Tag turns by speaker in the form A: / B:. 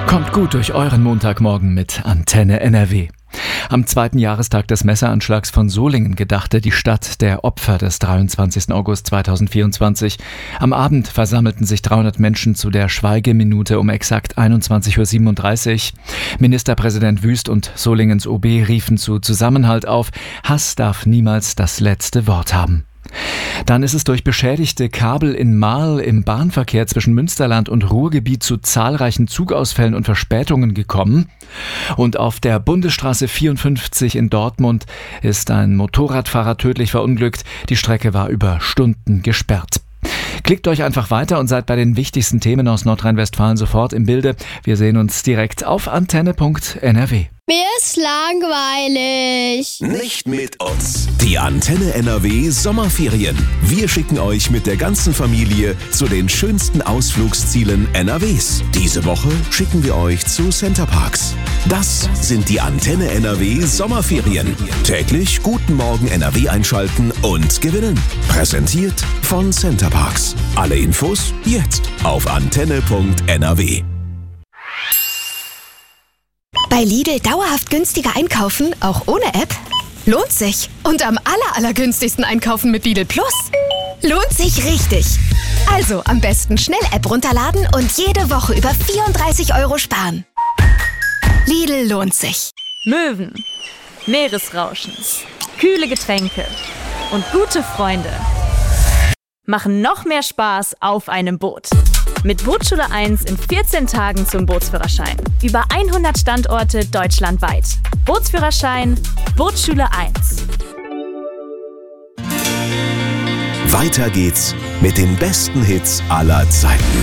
A: Kommt gut durch euren Montagmorgen mit Antenne NRW. Am 2. Jahrestag des Messeranschlags von Solingen gedachte die Stadt der Opfer des 23. August 2024. Am Abend versammelten sich 300 Menschen zu der Schweigeminute um exakt 21:37 Uhr. Ministerpräsident Wüst und Solingens OB riefen zu Zusammenhalt auf. Hass darf niemals das letzte Wort haben. Dann ist es durch beschädigte Kabel in Marl im Bahnverkehr zwischen Münsterland und Ruhrgebiet zu zahlreichen Zugausfällen und Verspätungen gekommen. Und auf der Bundesstraße 54 in Dortmund ist ein Motorradfahrer tödlich verunglückt. Die Strecke war über Stunden gesperrt. Klickt euch einfach weiter und seid bei den wichtigsten Themen aus Nordrhein-Westfalen sofort im Bilde. Wir sehen uns direkt auf antenne.nrw.
B: Mir ist langweilig.
C: Nicht mit uns. Die Antenne NRW Sommerferien. Wir schicken euch mit der ganzen Familie zu den schönsten Ausflugszielen NRWs. Diese Woche schicken wir euch zu Centerparks. Das sind die Antenne NRW Sommerferien. Täglich Guten Morgen NRW einschalten und gewinnen. Präsentiert von Centerparks. Alle Infos jetzt auf antenne.nrw.
D: Bei Lidl dauerhaft günstiger einkaufen, auch ohne App? Lohnt sich. Und am allergünstigsten einkaufen mit Lidl Plus? Lohnt sich richtig. Also am besten schnell App runterladen und jede Woche über 34 € sparen. Lidl lohnt sich.
E: Möwen, Meeresrauschen, kühle Getränke und gute Freunde machen noch mehr Spaß auf einem Boot. Mit Bootsschule 1 in 14 Tagen zum Bootsführerschein. Über 100 Standorte deutschlandweit. Bootsführerschein, Bootsschule 1.
C: Weiter geht's mit den besten Hits aller Zeiten.